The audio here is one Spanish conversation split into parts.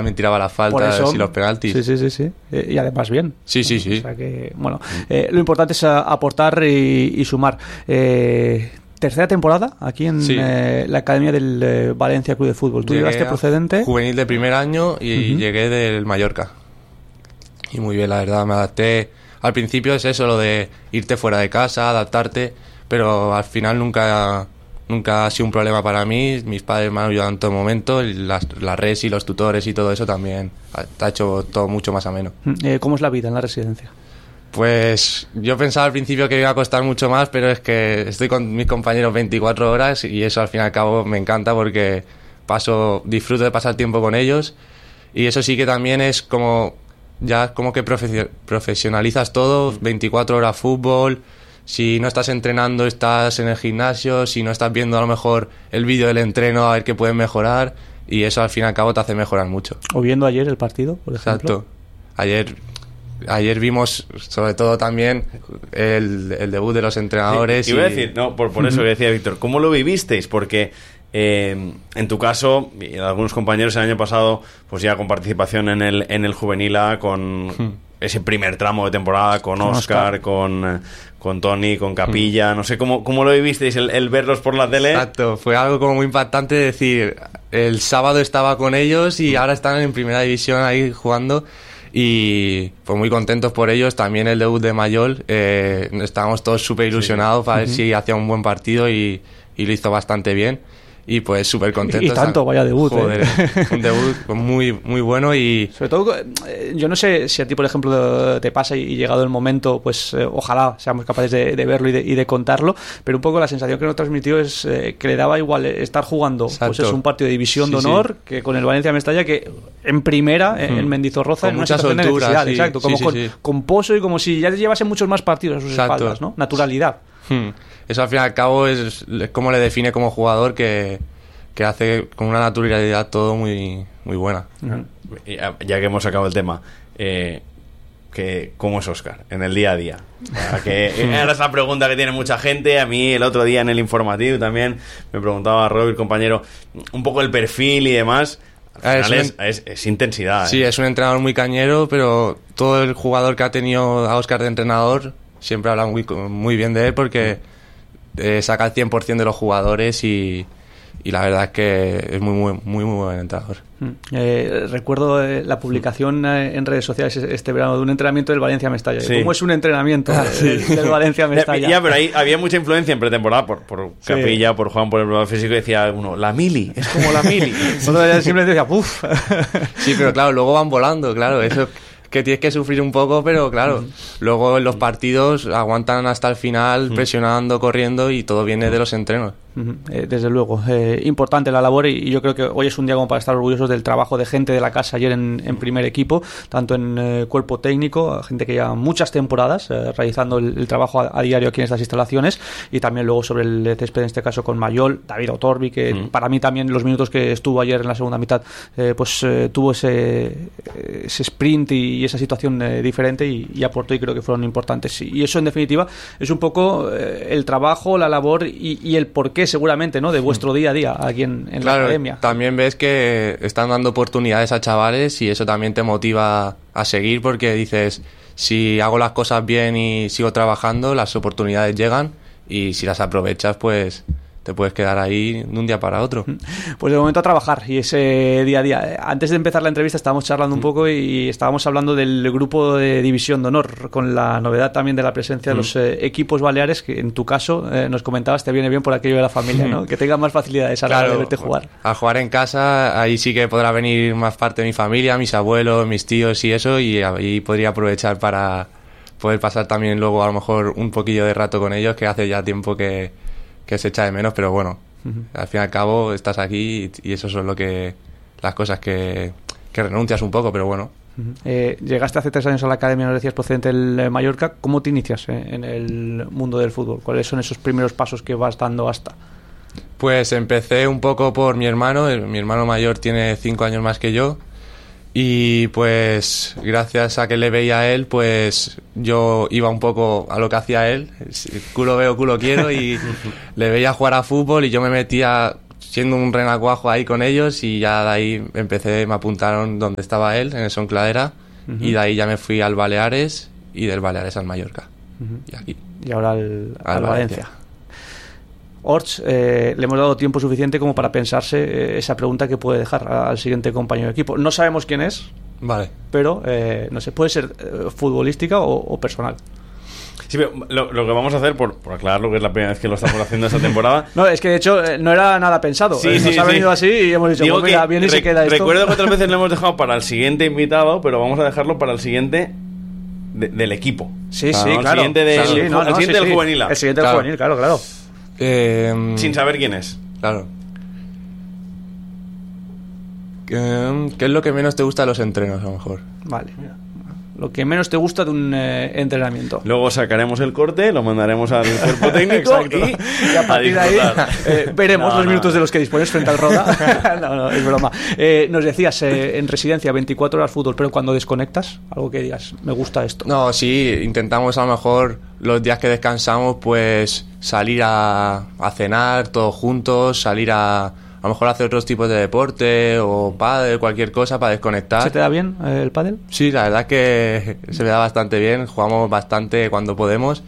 también tiraba las faltas y los penaltis. Sí. Y además bien. Sí. O sea que, bueno, lo importante es aportar y sumar. Tercera temporada aquí en la Academia del Valencia Club de Fútbol. Tú llegaste procedente... Juvenil de primer año y llegué del Mallorca. Y muy bien, la verdad, me adapté. Al principio es eso, lo de irte fuera de casa, adaptarte, pero al final nunca ha sido un problema para mí. Mis padres me han ayudado en todo momento, y las res y los tutores y todo eso también ha hecho todo mucho más ameno. ¿Cómo es la vida en la residencia? Pues yo pensaba al principio que iba a costar mucho más, pero es que estoy con mis compañeros 24 horas y eso al fin y al cabo me encanta porque disfruto de pasar tiempo con ellos, y eso sí que también es como que profesionalizas todo, 24 horas fútbol. Si no estás entrenando, estás en el gimnasio. Si no estás viendo a lo mejor el vídeo del entreno, a ver qué puedes mejorar, y eso al fin y al cabo te hace mejorar mucho. ¿O viendo ayer el partido, por ejemplo? Exacto. Ayer vimos sobre todo también el debut de los entrenadores. Sí, iba a decir, por eso que decía Víctor, ¿cómo lo vivisteis? Porque en tu caso y en algunos compañeros el año pasado, pues ya con participación en el Juvenil A, con ese primer tramo de temporada, con Óscar, con Tony, con Capilla, no sé cómo lo vivisteis el verlos por la tele. Exacto, fue algo como muy impactante decir, el sábado estaba con ellos y ahora están en primera división ahí jugando. Y pues muy contentos por ellos. También el debut de Mayol, estábamos todos súper ilusionados para ver si hacía un buen partido, y lo hizo bastante bien. Y pues súper contentos. Y tanto, vaya debut. Joder, un debut muy, muy bueno. Y sobre todo, yo no sé si a ti, por ejemplo, te pasa y llegado el momento, pues ojalá seamos capaces de verlo y de contarlo, pero un poco la sensación que nos transmitió es que le daba igual estar jugando pues es un partido de división de honor que con el Valencia Mestalla, que en primera, en Mendizorroza, con en una mucha situación soltura, de necesidad, exacto, como con pozo y como si ya llevase muchos más partidos a sus espaldas, ¿no? Naturalidad. Eso al fin y al cabo es como le define como jugador, que hace con una naturalidad todo muy, muy buena. Ya que hemos sacado el tema, ¿cómo es Óscar en el día a día? Ahora es la pregunta que tiene mucha gente. A mí el otro día en el informativo también me preguntaba Robert, compañero, un poco el perfil y demás. Al final es intensidad. Sí, es un entrenador muy cañero, pero todo el jugador que ha tenido a Óscar de entrenador siempre habla muy bien de él, porque saca el 100% de los jugadores y la verdad es que es muy buen entrenador. Recuerdo la publicación en redes sociales este verano de un entrenamiento del Valencia Mestalla. ¿Cómo es un entrenamiento del Valencia Mestalla? Ya, pero ahí había mucha influencia en pretemporada por Capilla, por Juan, por el problema físico, y decía uno, la mili, es como la mili. Otro siempre decía, ¡puf! Sí, pero claro, luego van volando, claro, eso que tienes que sufrir un poco, pero claro, luego en los partidos aguantan hasta el final, presionando, corriendo, y todo viene de los entrenos. Desde luego, importante la labor, y yo creo que hoy es un día como para estar orgullosos del trabajo de gente de la casa ayer en primer equipo, tanto en cuerpo técnico, gente que lleva muchas temporadas realizando el trabajo a diario aquí en estas instalaciones, y también luego sobre el césped, en este caso con Mayol, David Otorbi, que para mí también los minutos que estuvo ayer en la segunda mitad tuvo ese sprint y esa situación diferente, y aportó, y creo que fueron importantes, y eso en definitiva es un poco el trabajo, la labor y el porqué seguramente, ¿no?, de vuestro día a día aquí en la academia. También ves que están dando oportunidades a chavales, y eso también te motiva a seguir, porque dices, si hago las cosas bien y sigo trabajando, las oportunidades llegan, y si las aprovechas, pues te puedes quedar ahí de un día para otro. Pues de momento a trabajar, y ese día a día. Antes de empezar la entrevista estábamos charlando un poco y estábamos hablando del grupo de División de Honor, con la novedad también de la presencia de los equipos baleares, que en tu caso nos comentabas te viene bien por aquello de la familia, ¿no? Que tengan más facilidades a la hora de verte jugar. Al jugar en casa, ahí sí que podrá venir más parte de mi familia, mis abuelos, mis tíos y eso, y ahí podría aprovechar para poder pasar también luego a lo mejor un poquillo de rato con ellos, que hace ya tiempo que se echa de menos, pero bueno, al fin y al cabo estás aquí y eso son las cosas que renuncias un poco, pero bueno. Llegaste hace 3 años a la academia, nos decías, procedente del Mallorca. ¿Cómo te inicias en el mundo del fútbol? ¿Cuáles son esos primeros pasos que vas dando hasta? Pues empecé un poco por mi hermano. Mi hermano mayor tiene 5 años más que yo, y pues gracias a que le veía a él, pues yo iba un poco a lo que hacía él, culo veo, culo quiero, y le veía jugar a fútbol y yo me metía siendo un renacuajo ahí con ellos, y ya de ahí me apuntaron donde estaba él, en el Son Cladera, y de ahí ya me fui al Baleares, y del Baleares al Mallorca. Y aquí. Y ahora al Valencia. Orts, le hemos dado tiempo suficiente como para pensarse esa pregunta que puede dejar al siguiente compañero de equipo. No sabemos quién es, vale, pero no sé, puede ser futbolística o personal. Sí, pero lo que vamos a hacer, por aclarar lo que es la primera vez que lo estamos haciendo esta temporada... No, es que de hecho no era nada pensado. Nos ha venido así y hemos dicho, pues mira, viene y se queda esto. Recuerdo que otras veces lo hemos dejado para el siguiente invitado, pero vamos a dejarlo para el siguiente del equipo. Sí, sí, ¿no? claro. El siguiente, del juvenil. El siguiente del juvenil, claro. Sin saber quién es. Claro. ¿Qué es lo que menos te gusta de los entrenos, a lo mejor? Vale, mira. Lo que menos te gusta de un entrenamiento. Luego sacaremos el corte, lo mandaremos al cuerpo técnico y a partir de ahí veremos los minutos de los que dispones frente al Roda. No, es broma. Nos decías, en residencia 24 horas fútbol, pero cuando desconectas, algo que digas, me gusta esto. No, sí, intentamos a lo mejor los días que descansamos, pues salir a cenar todos juntos, salir a lo mejor hacer otros tipos de deporte o pádel, cualquier cosa para desconectar. ¿Se te da bien el pádel? Sí, la verdad es que se me da bastante bien, jugamos bastante cuando podemos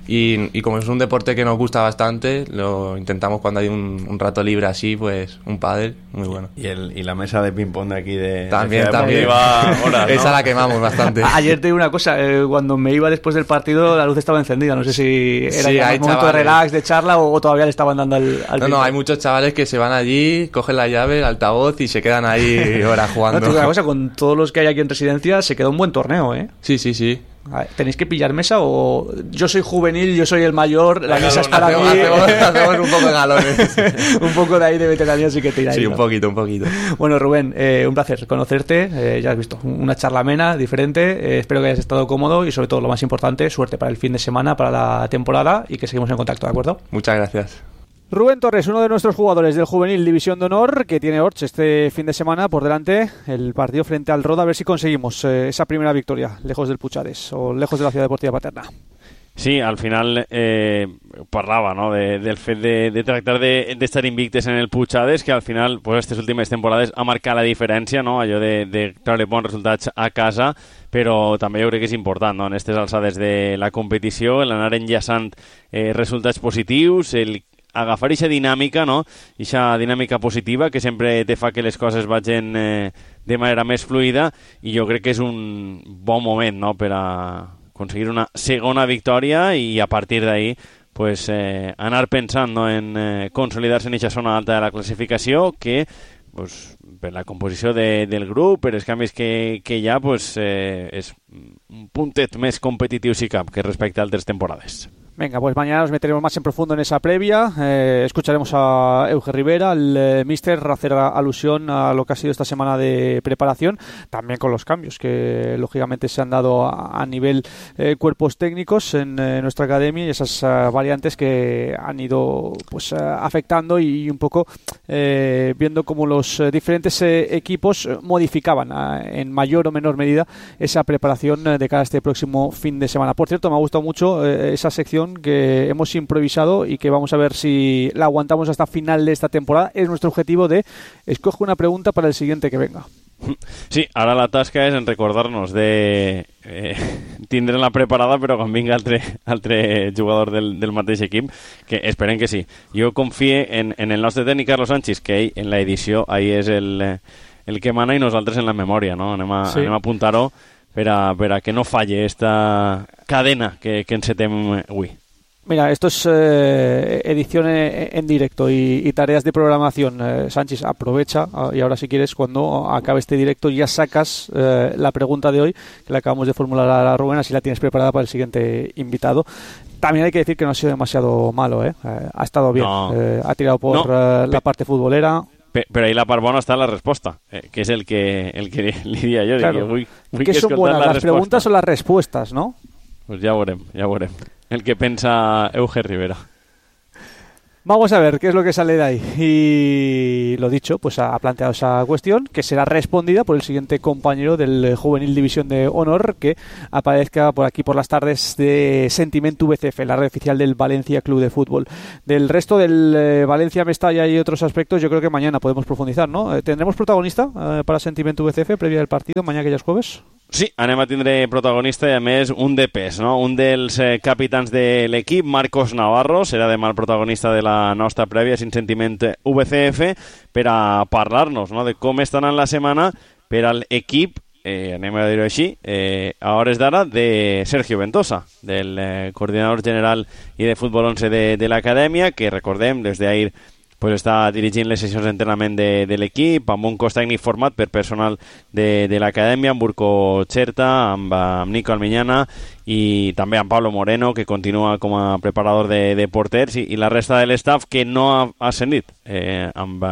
y como es un deporte que nos gusta bastante, lo intentamos cuando hay un rato libre así, pues un pádel, muy bueno. Y la mesa de ping-pong de aquí de... También. Horas, ¿no? Esa la quemamos bastante. Ayer te digo una cosa, cuando me iba después del partido la luz estaba encendida, no sé si era sí, un momento de relax, de charla o todavía le estaban dando al No, hay muchos chavales que se van allí, cogen la llave, el altavoz y se quedan ahí horas jugando. No, te digo una cosa, con todos los que hay aquí en residencia se queda un buen torneo, ¿eh? Sí. ¿Tenéis que pillar mesa o yo soy juvenil, yo soy el mayor, la mesa es para mí? Hacemos un poco de galones. Un poco de ahí de veteranía sí que tiráis. Sí, un poquito. Bueno, Rubén, un placer conocerte. Ya has visto, una charla amena, diferente. Espero que hayas estado cómodo y sobre todo lo más importante, suerte para el fin de semana, para la temporada y que seguimos en contacto, ¿de acuerdo? Muchas gracias. Rubén Torres, uno de nuestros jugadores del Juvenil División de Honor, que tiene Orts este fin de semana por delante, el partido frente al Roda, a ver si conseguimos esa primera victoria, lejos del Puchades o lejos de la Ciudad Deportiva Paterna. Sí, al final parlava, no?, del fet de tractar d'estar invictes en el Puigades, que al final, pues, aquestes últimes temporades ha marcat la diferència, no?, allò de treure bons resultats a casa, però també jo crec que és important, no?, en aquestes alçades de la competició, l'anar enllaçant resultats positius, el agafar aquesta dinàmica, no?, aquesta dinàmica positiva que sempre te fa que les coses vagin de manera més fluida, i jo crec que és un bon moment, no?, per a conseguir una segona victòria i a partir d'ahí pues, anar pensant, no?, en consolidar-se en aquesta zona alta de la classificació que pues, per la composició del grup, per els canvis que hi ha, pues, és un puntet més competitiu si cap que respecte a altres temporades. Venga, pues mañana nos meteremos más en profundo en esa previa. Escucharemos a Euge Rivera, el míster, hacer alusión a lo que ha sido esta semana de preparación, también con los cambios que lógicamente se han dado a nivel cuerpos técnicos en nuestra academia y esas variantes que han ido pues afectando y un poco viendo cómo los diferentes equipos modificaban en mayor o menor medida esa preparación de cara a este próximo fin de semana. Por cierto, me ha gustado mucho esa sección que hemos improvisado y que vamos a ver si la aguantamos hasta final de esta temporada. Es nuestro objetivo de escoge una pregunta para el siguiente que venga. Sí, ara la tasca és en recordar-nos de tindre-la preparada però quan vinga altre jugador del mateix equip, que esperem que sí. Jo confie en el nostre tècnic Carlos Sánchez, que ell en l'edició ahir és el que mana i nosaltres en la memòria, no? Anem a apuntar-ho per a que no falle esta cadena que encetem avui. Mira, esto es edición en directo y tareas de programación. Sánchez, aprovecha y ahora si quieres, cuando acabe este directo ya sacas la pregunta de hoy, que la acabamos de formular a Rubén, así la tienes preparada para el siguiente invitado. También hay que decir que no ha sido demasiado malo, ha estado bien, no. Ha tirado por la parte futbolera. Però ahí la part bona està la resposta, que és el que li dia jo. Claro. Vull que són bones, les preguntes o les respostes, no? Pues ja ho veurem. El que pensa Euge Rivera. Vamos a ver qué es lo que sale de ahí. Y lo dicho, pues ha planteado esa cuestión que será respondida por el siguiente compañero del Juvenil División de Honor que aparezca por aquí por las tardes de Sentiment VCF, la red oficial del Valencia Club de Fútbol. Del resto del Valencia Mestalla y otros aspectos, yo creo que mañana podemos profundizar, ¿no? ¿Tendremos protagonista para Sentiment VCF previa del partido, mañana que ya es jueves? Sí, anem a tindre protagonista i a més un de pes, no? Un dels capitans de l'equip, Marcos Navarro, serà demà el protagonista de la nostra prèvia sin Sentiment VCF per a parlar-nos, no? De com està anant la setmana per a l'equip, anem a dir-ho així, a hores d'ara de Sergio Ventosa, del coordinador general i de futbol 11 de l'acadèmia, que recordem des d'ahir pues està dirigint les sessions d'entrenament de l'equip amb un cos tècnic format per personal de l'acadèmia, amb Urco Cherta, amb Nico Almiñana i també amb Pablo Moreno, que continua com a preparador de porters, i la resta de l'estaf que no ha ascendit, amb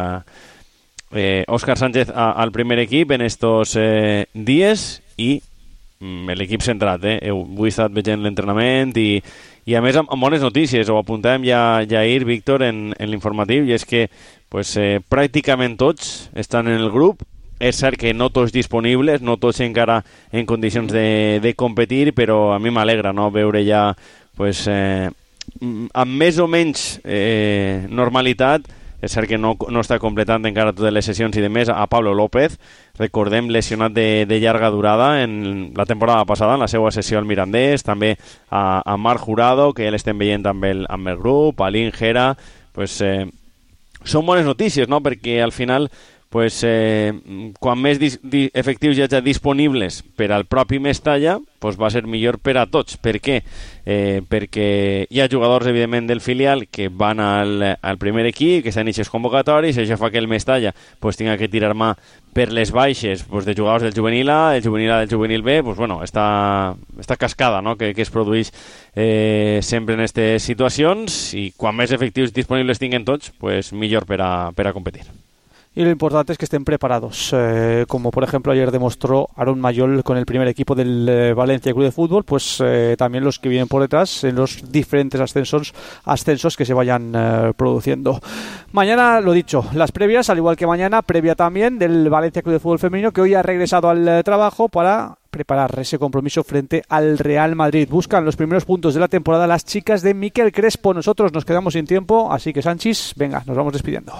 Òscar Sánchez al primer equip en estos dies i l'equip centrat. Avui he estat veient l'entrenament i a més amb bones notícies, ho apuntàvem ja ahir, Víctor, en l'informatiu, i és que pues, pràcticament tots estan en el grup. És cert que no tots disponibles, no tots encara en condicions de competir, però a mi m'alegra, no?, veure ja pues, amb més o menys normalitat. És cert que no està completant encara totes les sessions i de més a Pablo López, recordem, lesionat de llarga durada en la temporada passada, en la seva sessió al Mirandés, també a Marc Jurado, que ja l'estem veient amb el grup, a l'Ingera. Pues, són bones notícies, no?, perquè al final pues, quan més efectius hi hagi disponibles per al propi Mestalla, pues, va ser millor per a tots. Per què? Perquè hi ha jugadors, evidentment, del filial que van al primer equip, que estan en aquestes convocatoris, i això fa que el Mestalla pues, tinga que tirar mà per les baixes pues, de jugadors del juvenil A, del juvenil B, pues, bueno, esta cascada, no?, que es produeix sempre en aquestes situacions, i quan més efectius disponibles tinguen tots, pues, millor per a competir. Y lo importante es que estén preparados, como por ejemplo ayer demostró Aaron Mayol con el primer equipo del Valencia Club de Fútbol, pues también los que vienen por detrás en los diferentes ascensos que se vayan produciendo. Mañana, lo dicho, las previas, al igual que mañana, previa también del Valencia Club de Fútbol Femenino, que hoy ha regresado al trabajo para preparar ese compromiso frente al Real Madrid. Buscan los primeros puntos de la temporada las chicas de Miquel Crespo. Nosotros nos quedamos sin tiempo, así que Sanchis, venga, nos vamos despidiendo.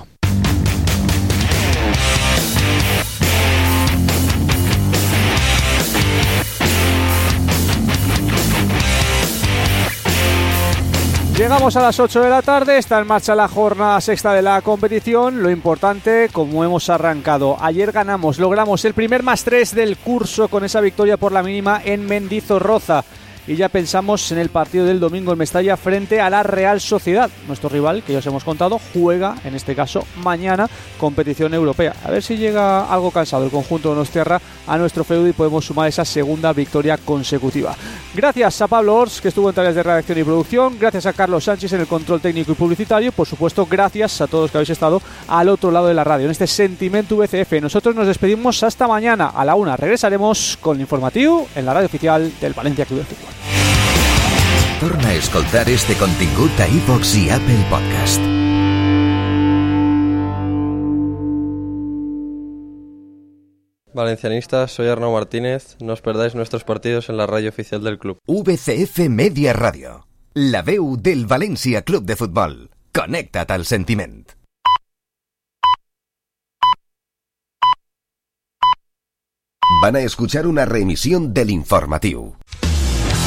Llegamos a las 8 de la tarde, está en marcha la jornada sexta de la competición. Lo importante, como hemos arrancado, ayer logramos el primer +3 del curso con esa victoria por la mínima en Mendizorroza. Y ya pensamos en el partido del domingo en Mestalla frente a la Real Sociedad. Nuestro rival, que ya os hemos contado, juega, en este caso, mañana, competición europea. A ver si llega algo cansado el conjunto de Donostiarra a nuestro feudo y podemos sumar esa segunda victoria consecutiva. Gracias a Pablo Ors, que estuvo en tareas de redacción y producción. Gracias a Carlos Sánchez en el control técnico y publicitario. Por supuesto, gracias a todos que habéis estado al otro lado de la radio, en este Sentiment VCF. Nosotros nos despedimos hasta mañana a la 1. Regresaremos con el informatiu en la radio oficial del Valencia Club de Fútbol. Torna a escoltar este contingut a iVox y Apple Podcast. Valencianistas, soy Arnau Martínez. No os perdáis nuestros partidos en la radio oficial del club. VCF Media Radio, la veu del València Club de Futbol. Connecta't al sentiment. Van a escuchar una reemisión del informatiu.